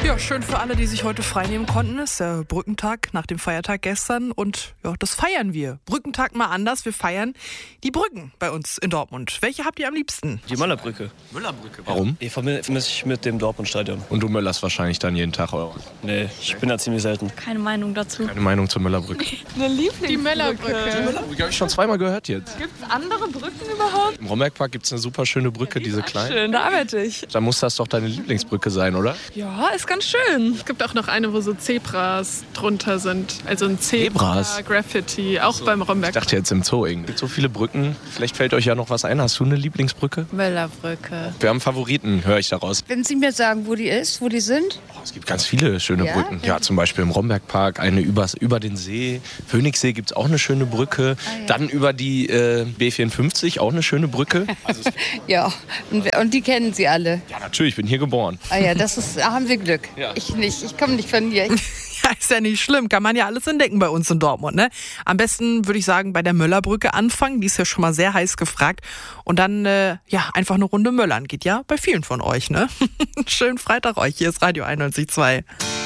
Ja, schön für alle, die sich heute freinehmen konnten. Es ist der Brückentag nach dem Feiertag gestern und ja, das feiern wir. Brückentag mal anders, wir feiern die Brücken bei uns in Dortmund. Welche habt ihr am liebsten? Die Möllerbrücke. Möllerbrücke, warum? Ich vermisse mich mit dem Dortmund-Stadion. Und du möllerst wahrscheinlich dann jeden Tag, oder? Nee, ich bin da ziemlich selten. Keine Meinung dazu. Keine Meinung zur Möllerbrücke. Eine Lieblingsbrücke. Die Möllerbrücke. Die Möllerbrücke habe ich schon zweimal gehört jetzt. Gibt es andere Brücken überhaupt? Im Rombergpark gibt es eine super schöne Brücke, diese kleine. Schön, da arbeite ich. Da muss das doch deine Lieblingsbrücke sein, oder? Ja, ist ganz schön. Es gibt auch noch eine, wo so Zebras drunter sind. Also ein Zebra-Graffiti, auch beim Romberg. Ich dachte jetzt im Zoo irgendwie. Es gibt so viele Brücken. Vielleicht fällt euch ja noch was ein. Hast du eine Lieblingsbrücke? Möllerbrücke. Wir haben Favoriten, höre ich daraus. Wenn Sie mir sagen, wo die ist, wo die sind? Es gibt ganz viele schöne Brücken. Ja, zum Beispiel im Rombergpark, eine über den See. Phoenixsee gibt es auch eine schöne Brücke. Dann über die B54 auch eine schöne Brücke. Also Ja, und die kennen Sie alle. ja, natürlich, ich bin hier geboren. Ah ja, da haben Sie Glück. Ja. Ich nicht, ich komme nicht von hier. Ja, ist ja nicht schlimm, kann man ja alles entdecken bei uns in Dortmund, ne? Am besten würde ich sagen, bei der Möllerbrücke anfangen, die ist ja schon mal sehr heiß gefragt. Und dann, einfach eine Runde Möllern, geht ja bei vielen von euch, ne? Schönen Freitag euch, hier ist Radio 91.2.